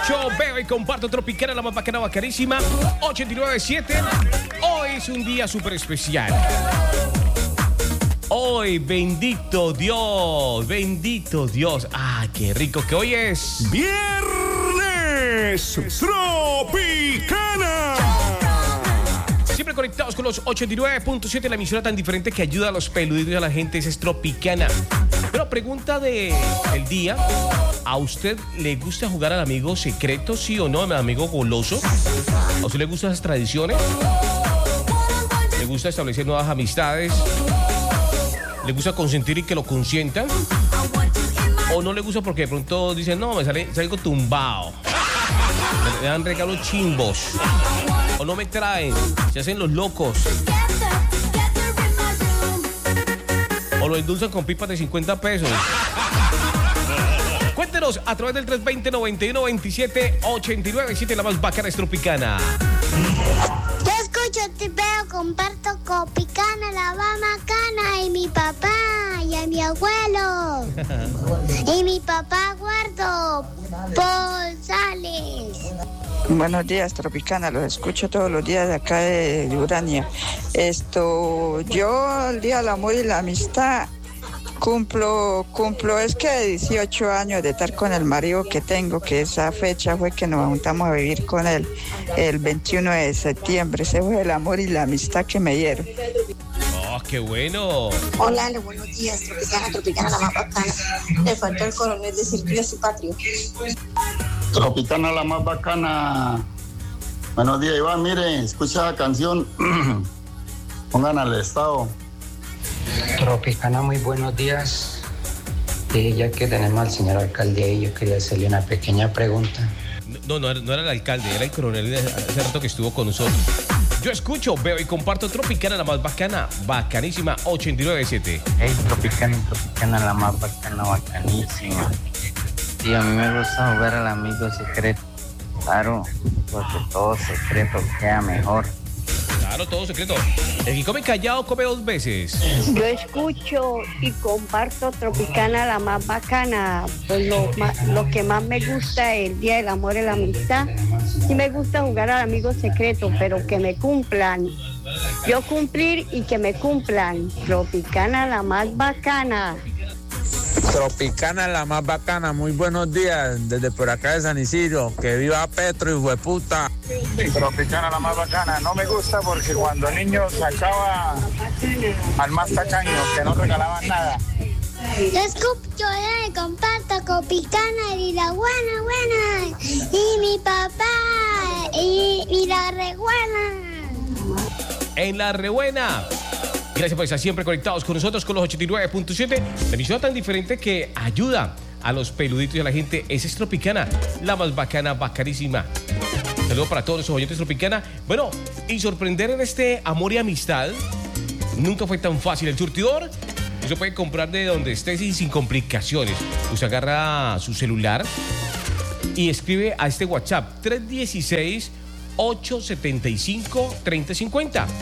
escucho, veo y comparto Tropicana, la más bacana, bacanísima. 89.7. Hoy es un día súper especial. Hoy, bendito Dios. Ah, qué rico que hoy es. Viernes Tropicana. Siempre conectados con los 89.7, la emisora tan diferente que ayuda a los peluditos y a la gente. Esa es Tropicana. Pero pregunta del día. ¿A usted le gusta jugar al amigo secreto, sí o no, al amigo goloso? ¿A usted le gustan esas tradiciones? ¿Le gusta establecer nuevas amistades? ¿Le gusta consentir y que lo consientan? ¿O no le gusta porque de pronto dicen, no, salgo tumbado? Me dan regalos chimbos. ¿O no me traen? Se hacen los locos. ¿O lo endulzan con pipas de 50 pesos? Cuéntenos a través del 320-9127-897, la más bacana es Tropicana. Yo escucho, te veo, comparto Tropicana, la más bacana, y mi papá, y a mi abuelo. Y mi papá Guardo, Paul Sales. Buenos días, Tropicana, los escucho todos los días de acá de Urania. Yo el Día del Amor y la Amistad cumplo es que de 18 años de estar con el marido que tengo, que esa fecha fue que nos juntamos a vivir con él, el 21 de septiembre. Ese fue el amor y la amistad que me dieron. ¡Oh, qué bueno! Hola, buenos días, Tropicana, la más bacana. Le faltó el coronel decir que yo soy patrio. Tropicana, la más bacana. Buenos días, Iván. Mire, escucha la canción. Pongan al estado. Tropicana, muy buenos días. Ya que tenemos al señor alcalde ahí, yo quería hacerle una pequeña pregunta. No era el alcalde, era el coronel hace rato que estuvo con nosotros. Yo escucho, veo y comparto Tropicana, la más bacana, bacanísima, 89.7. Hey, Tropicana, la más bacana, bacanísima. Sí, a mí me gusta jugar al amigo secreto. Claro, porque todo secreto queda mejor. Claro, todo secreto. El que come callado come dos veces. Yo escucho y comparto Tropicana, la más bacana. Pues lo que más me gusta es el Día del Amor y la Amistad. Sí me gusta jugar al amigo secreto, pero que me cumplan. Yo cumplir y que me cumplan. Tropicana, la más bacana. Tropicana, la más bacana, muy buenos días desde por acá de San Isidro, que viva Petro, hijo de puta. Tropicana, la más bacana, no me gusta porque cuando niño sacaba al más tacaño, que no regalaban nada. Yo escucho, comparto Tropicana y la buena, y mi papá, y la rebuena. En la rebuena. Gracias por estar siempre conectados con nosotros con los 89.7. La emisión tan diferente que ayuda a los peluditos y a la gente. Esa es Tropicana, la más bacana, bacanísima. Saludos para todos los oyentes Tropicana. Bueno, y sorprender en este amor y amistad nunca fue tan fácil. El surtidor se puede comprar de donde esté sin complicaciones. Usted agarra su celular y escribe a este WhatsApp 316-875-3050.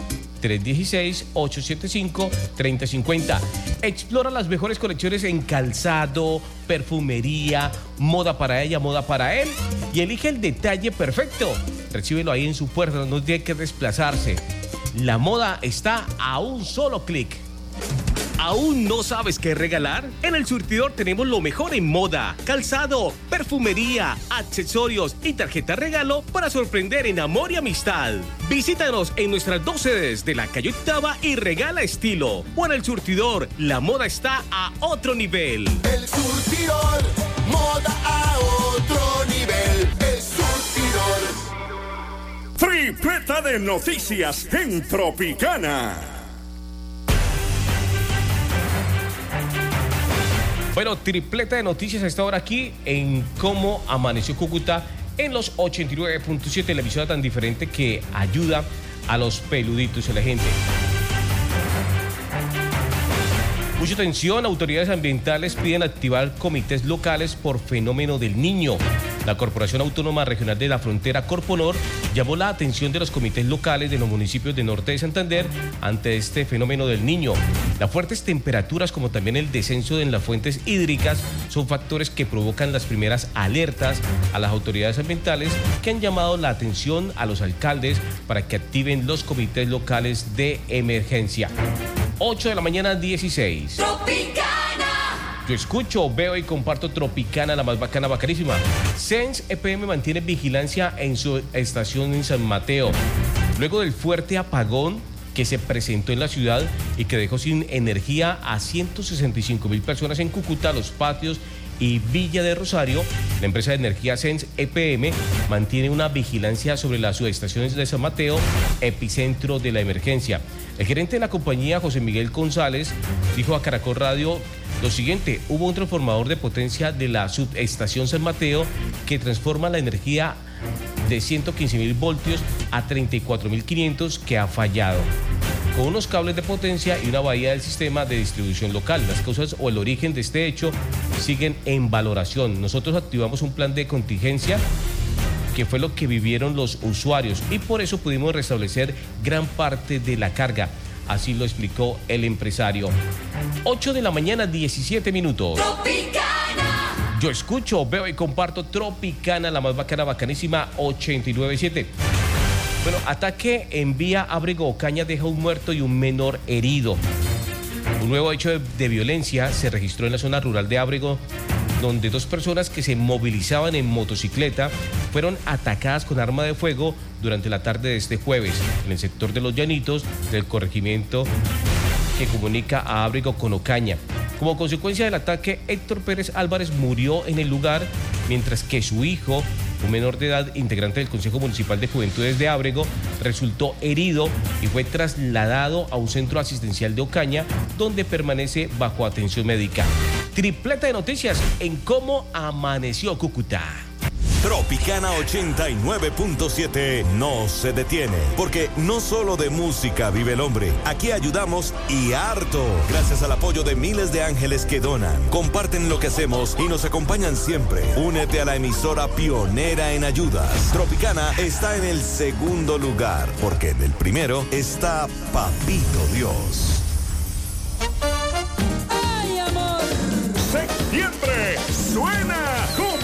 316-875-3050. Explora las mejores colecciones en calzado, perfumería, moda para ella, moda para él, y elige el detalle perfecto. Recíbelo ahí en su puerta, no tiene que desplazarse. La moda está a un solo clic. ¿Aún no sabes qué regalar? En El Surtidor tenemos lo mejor en moda, calzado, perfumería, accesorios y tarjeta regalo para sorprender en amor y amistad. Visítanos en nuestras 2 sedes de la calle Octava y regala estilo. O en El Surtidor, la moda está a otro nivel. El Surtidor, moda a otro nivel. El Surtidor. Tripleta de noticias en Tropicana. Bueno, tripleta de noticias a esta hora aquí en Cómo Amaneció Cúcuta en los 89.7, la emisora tan diferente que ayuda a los peluditos y a la gente. Mucha atención, autoridades ambientales piden activar comités locales por fenómeno del Niño. La Corporación Autónoma Regional de la Frontera, Corponor, llamó la atención de los comités locales de los municipios de Norte de Santander ante este fenómeno del Niño. Las fuertes temperaturas, como también el descenso en las fuentes hídricas, son factores que provocan las primeras alertas a las autoridades ambientales, que han llamado la atención a los alcaldes para que activen los comités locales de emergencia. 8 de la mañana, 16. Tropicana. Yo escucho, veo y comparto Tropicana, la más bacana, bacanísima. Sens EPM mantiene vigilancia en su estación en San Mateo. Luego del fuerte apagón que se presentó en la ciudad y que dejó sin energía a 165.000 personas en Cúcuta, Los Patios y Villa de Rosario, la empresa de energía Sens EPM mantiene una vigilancia sobre las subestaciones de San Mateo, epicentro de la emergencia. El gerente de la compañía, José Miguel González, dijo a Caracol Radio lo siguiente: hubo un transformador de potencia de la subestación San Mateo que transforma la energía de 115.000 voltios a 34.500 que ha fallado, con unos cables de potencia y una bahía del sistema de distribución local. Las causas o el origen de este hecho siguen en valoración. Nosotros activamos un plan de contingencia, que fue lo que vivieron los usuarios, y por eso pudimos restablecer gran parte de la carga. Así lo explicó el empresario. 8 de la mañana, 17 minutos. Tropicana. Yo escucho, veo y comparto Tropicana, la más bacana, bacanísima, 89.7. Bueno, ataque en vía Ábrego Ocaña deja un muerto y un menor herido. Un nuevo hecho de violencia se registró en la zona rural de Ábrego, donde dos personas que se movilizaban en motocicleta fueron atacadas con arma de fuego durante la tarde de este jueves en el sector de Los Llanitos del corregimiento que comunica a Ábrego con Ocaña. Como consecuencia del ataque, Héctor Pérez Álvarez murió en el lugar, mientras que su hijo, un menor de edad, integrante del Consejo Municipal de Juventudes de Ábrego, resultó herido y fue trasladado a un centro asistencial de Ocaña, donde permanece bajo atención médica. Tripleta de noticias en cómo amaneció Cúcuta. Tropicana 89.7 no se detiene, porque no solo de música vive el hombre. Aquí ayudamos y harto, gracias al apoyo de miles de ángeles que donan, comparten lo que hacemos y nos acompañan siempre. Únete a la emisora pionera en ayudas. Tropicana está en el segundo lugar, porque en el primero está Papito Dios. Septiembre suena